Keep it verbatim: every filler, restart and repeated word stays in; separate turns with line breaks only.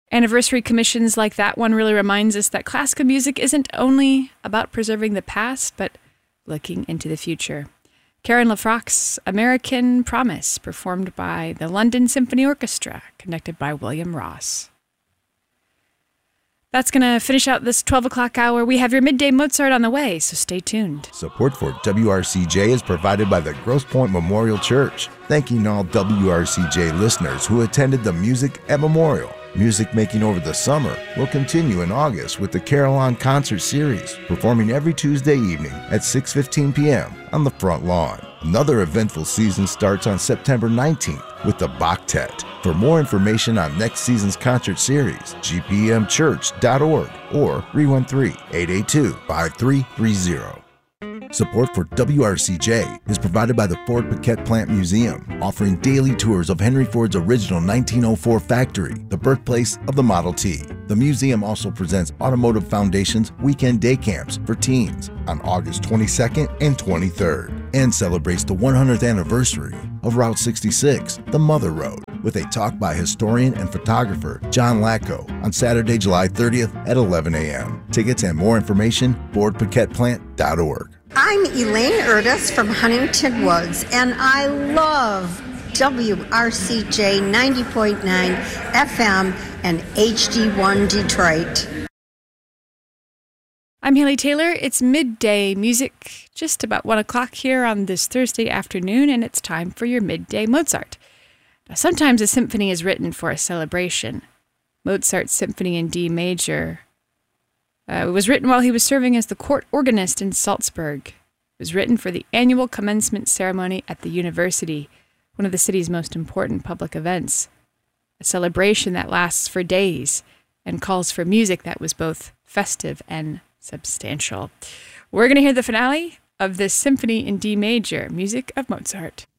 Anniversary commissions like that one really reminds us that classical music isn't only about preserving the past, but looking into the future. Karen LaFroix's American Promise, performed by the London Symphony Orchestra, conducted by William Ross. That's going to finish out this twelve o'clock hour. We have your Midday Mozart on the way, so stay tuned.
Support for W R C J is provided by the Grosse Pointe Memorial Church. Thanking all W R C J listeners who attended the Music at Memorial. Music making over the summer will continue in August with the Carillon Concert Series, performing every Tuesday evening at six fifteen p.m. on the front lawn. Another eventful season starts on September nineteenth with the Bachtet. For more information on next season's concert series, g p m church dot org or three one three, eight eight two, five three three zero. Support for W R C J is provided by the Ford Piquette Plant Museum, offering daily tours of Henry Ford's original nineteen oh four factory, the birthplace of the Model T. The museum also presents Automotive Foundation's weekend day camps for teens on August twenty-second and twenty-third, and celebrates the one hundredth anniversary of Route sixty-six, the Mother Road, with a talk by historian and photographer John Lacko on Saturday, July thirtieth at eleven a.m. Tickets and more information, ford piquette plant dot org.
I'm Elaine Erdis from Huntington Woods, and I love W R C J ninety point nine F M and H D one Detroit.
I'm Haley Taylor. It's midday music, just about one o'clock here on this Thursday afternoon, and it's time for your Midday Mozart. Now, sometimes a symphony is written for a celebration. Mozart's Symphony in D Major Uh, it was written while he was serving as the court organist in Salzburg. It was written for the annual commencement ceremony at the university, one of the city's most important public events. A celebration that lasts for days and calls for music that was both festive and substantial. We're going to hear the finale of this Symphony in D Major, music of Mozart.